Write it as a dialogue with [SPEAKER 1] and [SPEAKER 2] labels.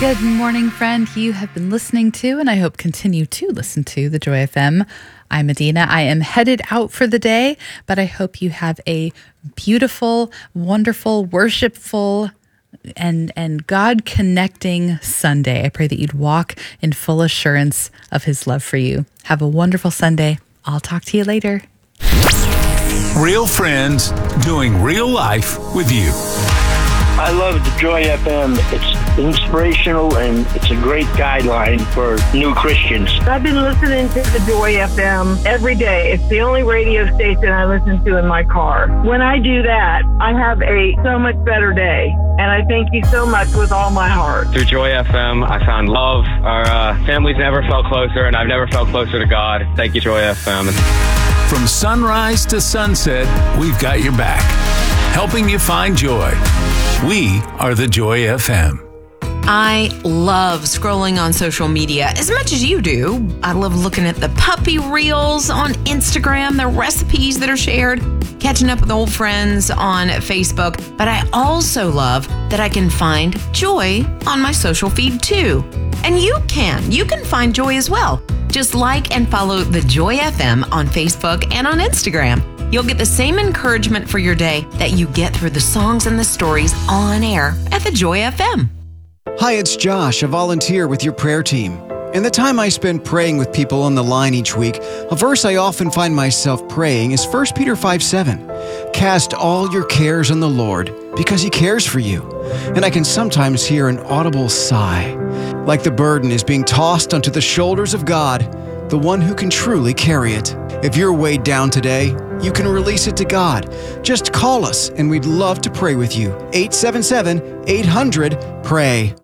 [SPEAKER 1] Good morning, friend. You have been listening to, and I hope continue to listen to, The Joy FM. I'm Adina. I am headed out for the day, but I hope you have a beautiful, wonderful, worshipful, and God-connecting Sunday. I pray that you'd walk in full assurance of His love for you. Have a wonderful Sunday. I'll talk to you later.
[SPEAKER 2] Real friends doing real life with you.
[SPEAKER 3] I love the Joy FM. It's inspirational and it's a great guideline for new Christians.
[SPEAKER 4] I've been listening to the Joy FM every day. It's the only radio station I listen to in my car. When I do that, I have a so much better day. And I thank you so much with all my heart.
[SPEAKER 5] Through Joy FM, I found love. Our families never felt closer, and I've never felt closer to God. Thank you, Joy FM.
[SPEAKER 2] From sunrise to sunset, we've got your back, helping you find joy. We are the Joy FM.
[SPEAKER 6] I love scrolling on social media as much as you do. I love looking at the puppy reels on Instagram, the recipes that are shared, catching up with old friends on Facebook. But I also love that I can find joy on my social feed too. And you can find joy as well. Just like and follow the Joy FM on Facebook and on Instagram. You'll get the same encouragement for your day that you get through the songs and the stories on air at the Joy FM.
[SPEAKER 7] Hi, it's Josh, a volunteer with your prayer team. In the time I spend praying with people on the line each week, a verse I often find myself praying is 1 Peter 5:7. Cast all your cares on the Lord, because He cares for you. And I can sometimes hear an audible sigh, like the burden is being tossed onto the shoulders of God, the one who can truly carry it. If you're weighed down today, you can release it to God. Just call us and we'd love to pray with you. 877-800-PRAY.